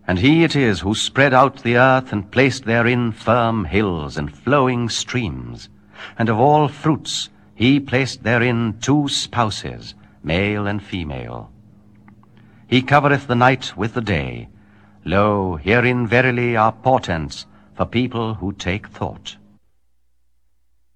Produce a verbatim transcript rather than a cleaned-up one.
And he it is who spread out the earth and placed therein firm hills and flowing streams. And of all fruits he placed therein two spouses, male and female. He covereth the night with the day. Lo, herein verily are portents for people who take thought.